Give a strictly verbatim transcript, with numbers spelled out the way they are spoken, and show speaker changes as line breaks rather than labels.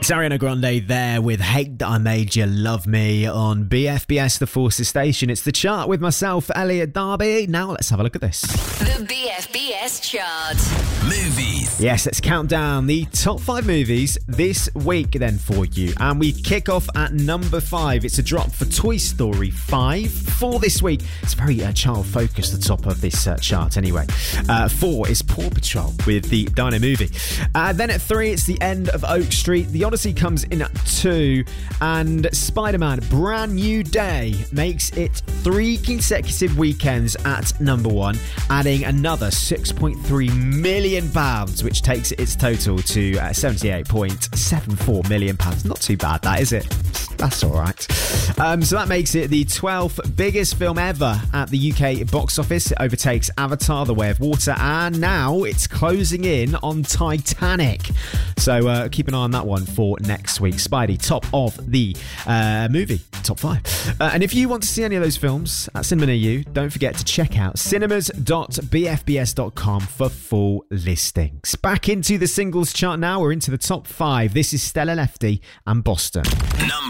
It's Ariana Grande there with Hate That I Made You Love Me on B F B S The Forces Station. It's the chart with myself, Elliot Darby. Now let's have a look at this.
The B F B S chart.
Movies.
Yes, let's count down the top five movies this week then for you. And we kick off at number five. It's a drop for Toy Story five. For this week, it's very uh, child-focused, the top of this uh, chart anyway. Uh, four is Paw Patrol with the Dino Movie. Uh, then at three, it's The End of Oak Street. The Odyssey comes in at two, and Spider-Man Brand New Day makes it three consecutive weekends at number one, adding another six point three million pounds, which takes its total to uh, seventy-eight point seven four million pounds. Not too bad, that is it? That's all right. Um, so that makes it the twelfth biggest film ever at the U K box office. It overtakes Avatar: The Way of Water, and now it's closing in on Titanic. So uh, keep an eye on that one for next week. Spidey, top of the uh, movie, top five. Uh, and if you want to see any of those films at cinema near you, don't forget to check out cinemas dot b f b s dot com for full listings. Back into the singles chart now. We're into the top five. This is Stella Lefty and Boston.
Number